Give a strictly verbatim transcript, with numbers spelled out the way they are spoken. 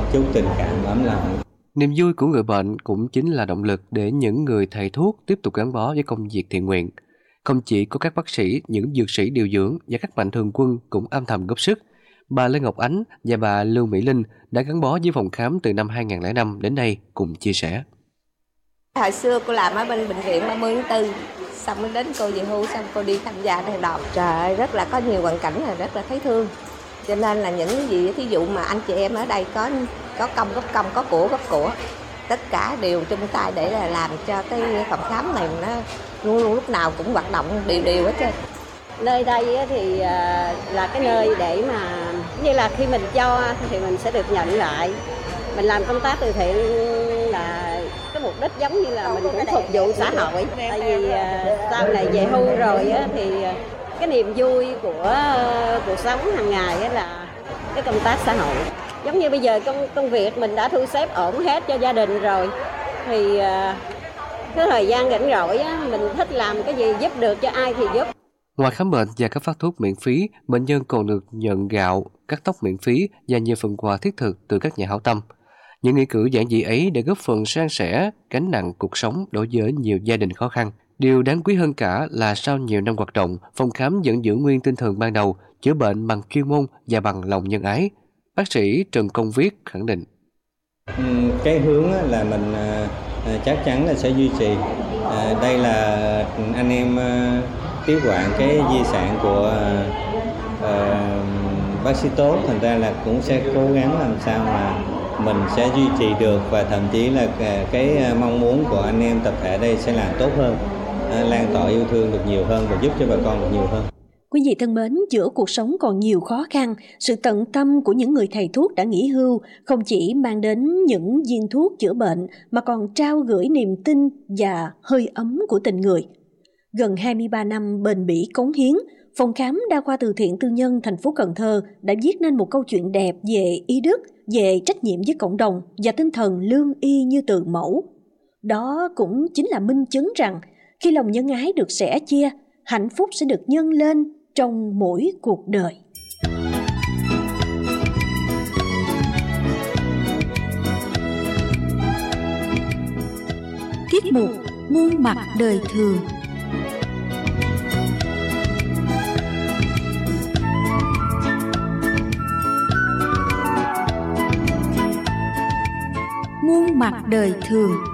chút tình cảm ấm lòng. Niềm vui của người bệnh cũng chính là động lực để những người thầy thuốc tiếp tục gắn bó với công việc thiện nguyện. Không chỉ có các bác sĩ, những dược sĩ điều dưỡng và các mạnh thường quân cũng âm thầm góp sức. Bà Lê Ngọc Ánh và bà Lưu Mỹ Linh đã gắn bó với phòng khám từ năm hai không không năm đến nay cùng chia sẻ. Hồi xưa cô làm ở bên bệnh viện ba mươi tháng tư, xong đến cô về hưu, xong cô đi tham gia theo đọc. Trời ơi, rất là có nhiều hoàn cảnh là rất là thấy thương. Cho nên là những cái gì, thí dụ mà anh chị em ở đây có có công góp công, có của góp của, tất cả đều chung tay để là làm cho cái phòng khám này nó luôn luôn lúc nào cũng hoạt động đều đều hết trơn. Nơi đây thì là cái nơi để mà như là khi mình cho thì mình sẽ được nhận lại. Mình làm công tác từ thiện là cái mục đích giống như là mình cũng phục vụ xã hội. Tại vì sau này về hưu rồi thì cái niềm vui của cuộc sống hàng ngày là cái công tác xã hội. Giống như bây giờ công công việc mình đã thu xếp ổn hết cho gia đình rồi, thì cái thời gian rảnh rỗi mình thích làm cái gì giúp được cho ai thì giúp. Ngoài khám bệnh và các phát thuốc miễn phí, bệnh nhân còn được nhận gạo, cắt tóc miễn phí và nhiều phần quà thiết thực từ các nhà hảo tâm. Những nghĩa cử giản dị ấy đã góp phần san sẻ gánh nặng cuộc sống đối với nhiều gia đình khó khăn. Điều đáng quý hơn cả là sau nhiều năm hoạt động, phòng khám vẫn giữ nguyên tinh thần ban đầu, chữa bệnh bằng chuyên môn và bằng lòng nhân ái. Bác sĩ Trần Công Viết khẳng định. Cái hướng là mình chắc chắn là sẽ duy trì. Đây là anh em tiếp quản cái di sản của bác sĩ Tốt, thành ra là cũng sẽ cố gắng làm sao mà mình sẽ duy trì được, và thậm chí là cái mong muốn của anh em tập thể đây sẽ làm tốt hơn, lan tỏa yêu thương được nhiều hơn và giúp cho bà con được nhiều hơn. Quý vị thân mến, giữa cuộc sống còn nhiều khó khăn, sự tận tâm của những người thầy thuốc đã nghỉ hưu không chỉ mang đến những viên thuốc chữa bệnh mà còn trao gửi niềm tin và hơi ấm của tình người. Gần hai mươi ba năm bền bỉ cống hiến, phòng khám đa khoa từ thiện tư nhân thành phố Cần Thơ đã viết nên một câu chuyện đẹp về y đức, về trách nhiệm với cộng đồng và tinh thần lương y như từ mẫu. Đó cũng chính là minh chứng rằng khi lòng nhân ái được sẻ chia, hạnh phúc sẽ được nhân lên trong mỗi cuộc đời. Tiết mục Muôn mặt đời thường. Muôn mặt đời thường.